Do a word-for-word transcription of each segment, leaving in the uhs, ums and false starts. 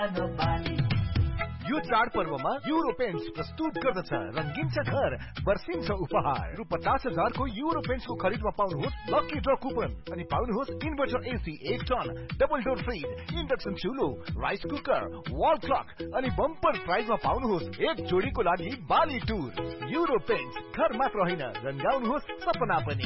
यो चाडपर्वमा euro paints प्रस्तुत गर्दछ रंगिन्छ घर बर्सिन्छ उपहार रु पचास हजारको युरो पेन्ट्सको खरिदमा पाउनुहोस् लकी ड्र कुपन अनि पाउनुहोस् इन्भर्टर एसी एक ton double door fridge induction चुलो rice cooker wall clock अनि बम्पर प्राइजमा पाउनुहोस् एक जोडीको लागि बाली टुर युरो पेन्ट्स घर मात्र होइन रंगाउनुहोस् सपना पनि।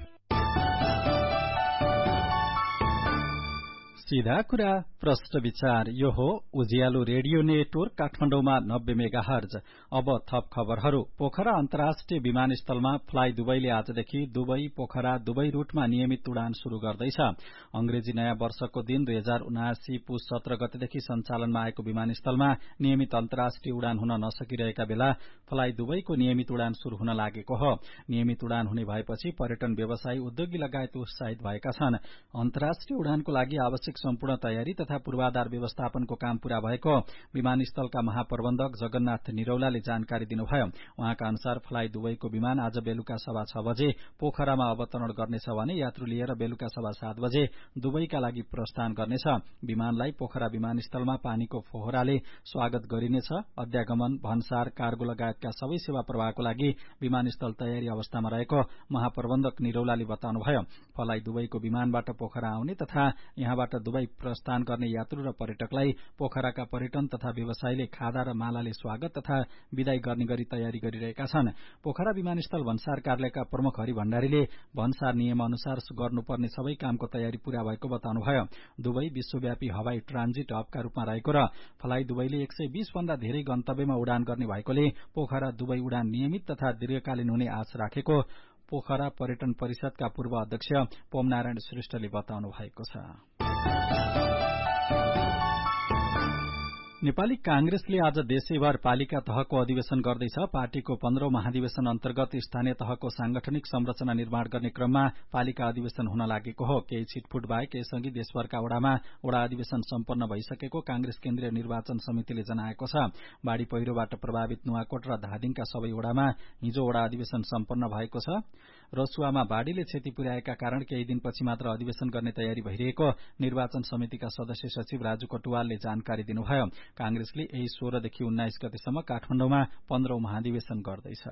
सीधा कुरा प्रश्न विचार यो हो उज्यालो रेडियो नेटवर्क काठमाडौँमा नब्बे मेगाहर्ज। अब थप खबरहरू। पोखरा अन्तर्राष्ट्रिय विमानस्थलमा फ्लाइ दुबईले आजदेखि दुबई पोखरा दुबई रूटमा नियमित उडान शुरू गर्दैछ। अंग्रेजी नयाँ वर्षको दिन दुई हजार उनासी पुस सत्र गतेदेखि सञ्चालनमा आएको विमानस्थलमा नियमित अन्तर्राष्ट्रिय उडान हुन नसकिरहेका बेला फ्लाइ दुबईको नियमित उडान शुरू हुन लागेको हो। नियमित उडान हुने भएपछि पर्यटन व्यवसायी उद्योगी लगायत उत्साहित भएका छन्। अन्तर्राष्ट्रिय उडानको लागि आवश्यक सम्पूर्ण तयारी तथा पूर्वाधार व्यवस्थापनको काम पूरा भएको विमानस्थलका महाप्रबन्धक जगन्नाथ निरौलाले जानकारी दिनुभयो। उहाँका अनुसार फ्लाइ दुबईको विमान आज बेलुका सवा छ बजे पोखरामा अवतरण गर्नेछ भने यात्रु लिएर बेलुका सवा सात बजे दुबईका लागि प्रस्थान गर्नेछ। विमानलाई पोखरा विमानस्थलमा पानीको फोहराले स्वागत गरिनेछ। अध्यागमन भन्सार कार्गो लगायतका सबै सेवा प्रवाहको लागि विमानस्थल तयारी अवस्थामा रहेको महाप्रबन्धक निरौलाले बताउनुभयो। फ्लाइ दुबईको विमानबाट पोखरा आउने तथा यहाँबाट दुबई प्रस्थान गर्ने यात्रु र पर्यटकलाई पोखराका पर्यटन तथा व्यवसायीले खादा र मालाले स्वागत तथा विदाई गर्ने गरी तयारी गरिरहेका छन्। पोखरा विमानस्थल भन्सार कार्यालयका प्रमुख हरि भण्डारीले भन्सार नियम अनुसार गर्नुपर्ने सबै कामको तयारी पूरा भएको बताउनुभयो। दुबई विश्वव्यापी हवाई ट्रान्जिट हबका रूपमा रहेको र फ्लाइ दुबईले एक सय बीस भन्दा धेरै गन्तव्यमा उडान गर्ने भएकोले पोखरा दुबई उडान नियमित तथा दीर्घकालीन हुने आश राखेको पोखरा पर्यटन परिषदका पूर्व अध्यक्ष पोमनारायण श्रेष्ठले बताउनु भएको छ। नेपाली कांग्रेसले आज देशैभर पालिका तहको अधिवेशन गर्दैछ। पार्टीको पन्ध्रौं महाधिवेशन अन्तर्गत स्थानीय तहको सांगठनिक संरचना निर्माण गर्ने क्रममा पालिका अधिवेशन हुन लागेको हो। केही छिटफुट बाहेक यसअघि देशभरका वडामा वडा अधिवेशन सम्पन्न भइसकेको कांग्रेस केन्द्रीय निर्वाचन समितिले जनाएको छ। बाढ़ी पहिरोबाट प्रभावित नुवाकोट र धादिङका सबै वडामा हिजो वडा अधिवेशन सम्पन्न भएको छ। रसुवामा बाढ़ीले क्षति पुर्याएका कारण केही दिनपछि मात्र अधिवेशन गर्ने तयारी भइरहेको निर्वाचन समितिका सदस्य सचिव राजु कटुवालले जानकारी दिनुभयो। कांग्रेसले यही सोह्रदेखि उन्नाइस गतेसम्म काठमाडौँमा पन्ध्रौं महाधिवेशन गर्दैछ।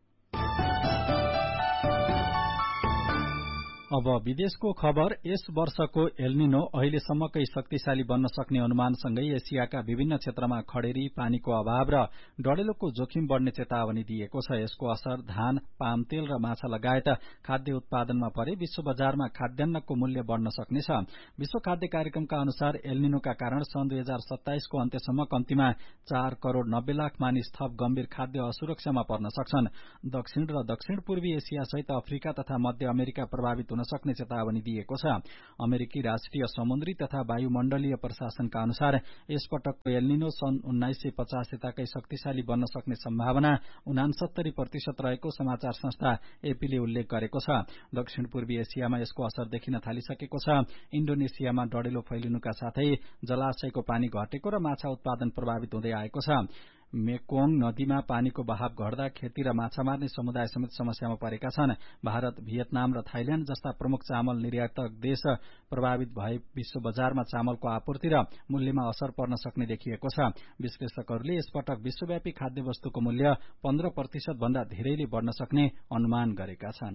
अब विदेशको खबर। यस वर्षको एल्निनो अहिलेसम्मकै शक्तिशाली बन्न सक्ने अनुमानसँगै एसियाका विभिन्न क्षेत्रमा खडेरी पानीको अभाव र डढेलोको जोखिम बढ़ने चेतावनी दिएको छ। यसको असर धान पाम तेल र माछा लगायत खाद्य उत्पादनमा परे विश्व बजारमा खाद्यान्नको मूल्य बढ़न सक्नेछ। विश्व खाद्य कार्यक्रमका अनुसार एल्निनोका कारण सन् दुई हजार सत्ताइसको अन्त्यसम्म कम्तीमा चार करोड़ नब्बे लाख मानिस थप गम्भीर खाद्य असुरक्षामा पर्न सक्छन्। दक्षिण र दक्षिण पूर्वी एसिया सहित अफ्रिका तथा मध्य अमेरिका प्रभावित हुन सक्ने चेतावनी दिएको छ। अमेरिकी राष्ट्रिय समुद्री तथा वायुमण्डलीय प्रशासनका अनुसार यसपटकको एल्निनो सन् उन्नाइस सय पचास यताकै शक्तिशाली बन्न सक्ने सम्भावना उनासत्तरी प्रतिशत रहेको समाचार संस्था एपीले उल्लेख गरेको छ। दक्षिण पूर्वी एसियामा यसको असर देखिन थालिसकेको छ। इण्डोनेसियामा डढेलो फैलिनुका साथै जलाशयको पानी घटेको र माछा उत्पादन प्रभावित हुँदै आएको छ। मेकोङ नदीमा पानीको बहाव घट्दा खेती र माछा मार्ने समुदाय समेत समस्यामा परेका छन्। भारत भियतनाम र थाइल्याण्ड जस्ता प्रमुख चामल निर्यातक देश प्रभावित भए विश्व बजारमा चामलको आपूर्ति र मूल्यमा असर पर्न सक्ने देखिएको छ। विश्लेषकहरूले यसपटक विश्वव्यापी खाद्य वस्तुको मूल्य पन्ध्र प्रतिशत भन्दा धेरैले बढ़न सक्ने अनुमान गरेका छन्।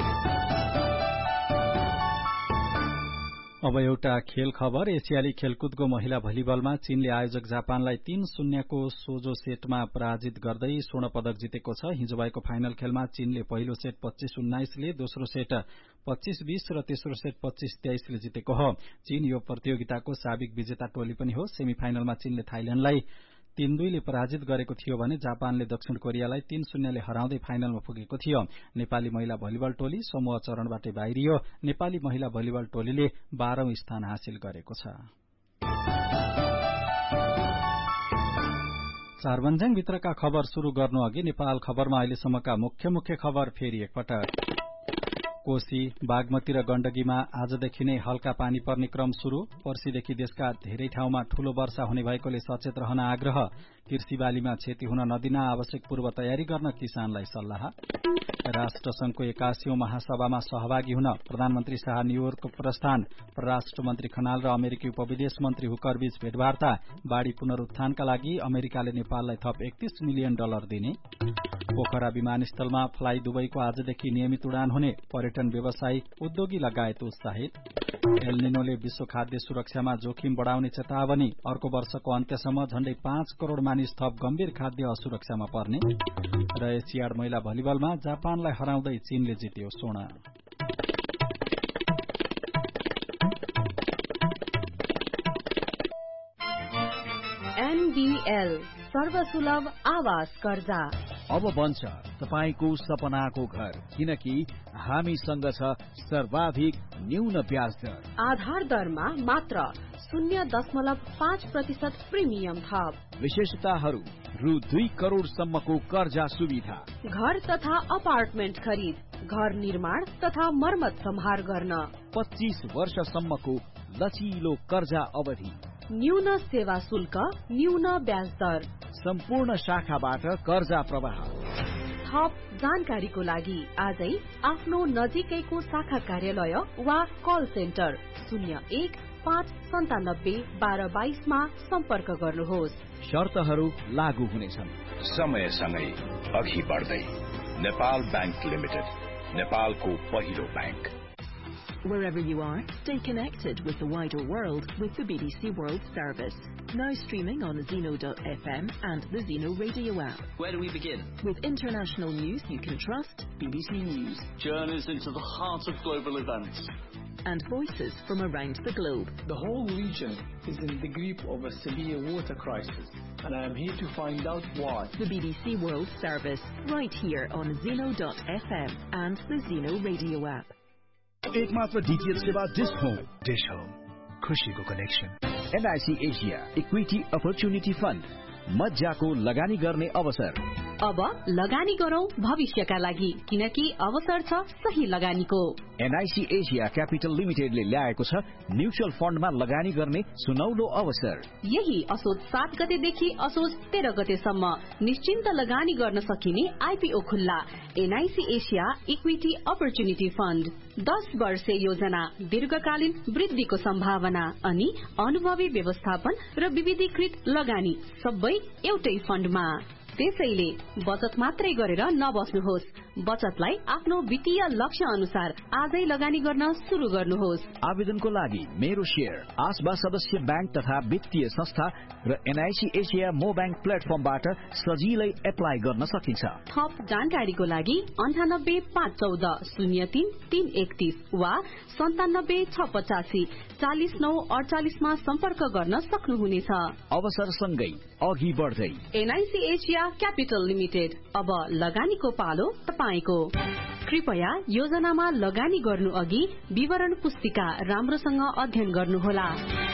अब एउटा खेल खबर। एसियाली खेलकुदको महिला भलिबलमा चीनले आयोजक जापानलाई तीन शून्यको सोझो सेटमा पराजित गर्दै स्वर्ण पदक जितेको छ। हिजो भएको फाइनल खेलमा चीनले पहिलो सेट पच्चीस उन्नाइसले दोस्रो सेट पच्चीस बीस र तेस्रो सेट पच्चीस तेइसले जितेको हो। चीन यो प्रतियोगिताको साबिक विजेता टोली पनि हो। सेमी फाइनलमा चीनले थाइल्याण्डलाई तीन दुईले पराजित गरेको थियो भने जापानले दक्षिण कोरियालाई तीन शून्यले हराउँदै फाइनलमा पुगेको थियो। नेपाली महिला भलिबल टोली समूह चरणबाट बाहिरियो। नेपाली महिला भलिबल टोलीले बाह्रौं स्थान हासिल गरेको छ। चारबन्जाङ भित्रका खबर शुरू गर्नु अघि नेपाल खबरमा अहिलेसम्मका मुख्य मुख्य खबर फेरि एकपटक। कोशी, बागमती र गण्डकीमा आजदेखि नै हल्का पानी पर्ने क्रम शुरू। पर्सिदेखि देशका धेरै ठाउँमा ठूलो वर्षा हुने भएकोले सचेत रहन आग्रह। कृषि बालीमा क्षति हुन नदिन आवश्यक पूर्व तयारी गर्न किसानलाई सल्लाह। राष्ट्रसंघको एकासीौं महासभामा सहभागी हुन प्रधानमन्त्री शाह न्यूयोर्क प्रस्थान। परराष्ट्र मन्त्री खनाल र अमेरिकी उपविदेश मन्त्री हुकरबीच भेटवार्ता। बाढ़ी पुनरुत्थानका लागि अमेरिकाले नेपाललाई थप एकतीस मिलियन डलर दिने। पोखरा विमानस्थलमा फ्लाई दुबईको आजदेखि नियमित उडान हुने। पर्यटन व्यवसायी, उद्योगी लगायत उत्साहित। एलनिनोले विश्व खाद्य सुरक्षामा जोखिम बढ़ाउने चेतावनी। अर्को वर्षको अन्त्यसम्म झण्डै पाँच करोड़ मानिस थप गम्भीर खाद्य असुरक्षामा पर्ने। र एसियाड महिला भलिबलमा जापानलाई हराउँदै चीनले जित्यो स्वर्ण। एनडीएल सर्वसुलभ आवास कर्जा अब बन्छ तपाईको सपनाको घर, किनकि हामीसँग छ सर्वाधिक न्यून ब्याज दर। आधार दरमा मात्र शून्य दशमलव पाँच प्रतिशत प्रिमियम थप। विशेषताहरू रु दुई करोड़ सम्मको कर्जा सुविधा। घर तथा अपार्टमेन्ट खरिद, घर निर्माण तथा मर्मत सम्हार गर्न। पच्चीस वर्षसम्मको लचिलो कर्जा अवधि। न्यून सेवा शुल्क, न्यून ब्याज दर। सम्पूर्ण शाखाबाट कर्जा प्रवाह। थप जानकारीको लागि आजै आफ्नो नजिकैको शाखा कार्यालय वा कल सेन्टर शून्य एक पाँच सन्तानब्बे बाह्र बाइसमा सम्पर्क गर्नुहोस्। शर्तहरू लागू हुनेछन्। समयसँगै अघि बढ्दै नेपाल बैंक लिमिटेड, नेपालको पहिलो bank. Wherever you are, stay connected with the wider world with the B B C World Service. Now streaming on Zeno dot F M and the Zeno radio app. Where do we begin? With international news you can trust, B B C News. Journeys into the heart of global events. And voices from around the globe. The whole region is in the grip of a severe water crisis, and I am here to find out why. The B B C World Service, right here on Zeno dot F M and the Zeno radio app. एक मात्र DTH सेवा dish home. Dish home, खुशीको connection. NIC Asia equity opportunity fund, मज्जाको लगानी गर्ने अवसर। अब लगानी गरौं भविष्यका लागि, किनकि अवसर छ सही लगानीको। एनआईसी एशिया क्यापिटल लिमिटेडले ल्याएको छ म्युचुअल फन्डमा लगानी गर्ने सुनौलो अवसर। यही असोज सात गतेदेखि असोज तेह्र गतेसम्म निश्चिन्त लगानी गर्न सकिने आईपीओ खुल्ला। NIC Asia equity opportunity fund, दस वर्षे योजना, दीर्घकालीन वृद्धिको सम्भावना अनि अनुभवी व्यवस्थापन र विविधीकृत लगानी सबै एउटै फन्डमा। त्यसैले बचत मात्रै गरेर नबस्नुहोस्, बचतलाई आफ्नो वित्तीय लक्ष्य अनुसार आजै लगानी गर्न शुरू गर्नुहोस्। आवेदनको लागि मेरो शेयर, आसबा सदस्य बैंक तथा वित्तीय संस्था र एनआईसी एशिया मो बैंक प्लेटफर्मबाट सजिलै एप्लाई गर्न सकिन्छ। थप जानकारीको लागि अन्ठानब्बे पाँच चौध शून्य तीन तीन एकतीस वा सन्तानब्बे छ पचासी चालिस नौ अडचालिसमा सम्पर्क गर्न सक्नुहुनेछ। अवसरसँगै अघि बढ्दै एनआईसी एशिया क्यापिटल लिमिटेड, अब लगानीको पालो तपाईको। कृपया योजनामा लगानी गर्नु अघि विवरण पुस्तिका राम्रोसँग अध्ययन गर्नुहोला।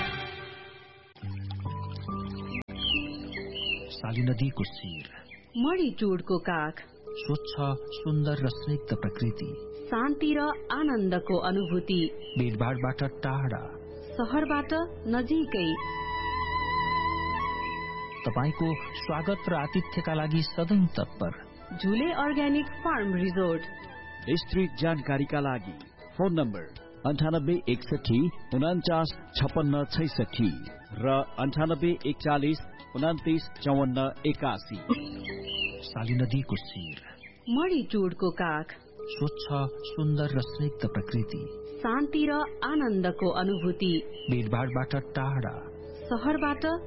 साली नदीको शिर, मणि चुडको काख, स्वच्छ सुन्दर र स्निग्ध प्रकृति, शान्ति र आनन्दको अनुभूति, भीडभाडबाट टाढा, शहरबाट नजिकै। तपाईको स्वागत र आतिथ्यका लागि सधैं तत्पर। झुले अर्ग्यानिक फार्म रिजोर्ट। विस्तृत जानकारीका लागि फोन नम्बर अन्ठानब्बे एकसठी उनाचास छपन्न छैसठी र अन्ठानब्बे एकचालिस उनातिस चौवन्न एकासी। साली नदीको शिर, मणि चुडको काख, स्वच्छ सुन्दर र स्निग्ध प्रकृति, शान्ति र आनन्दको अनुभूति, भीडभाडबाट टाढा, शहरबाट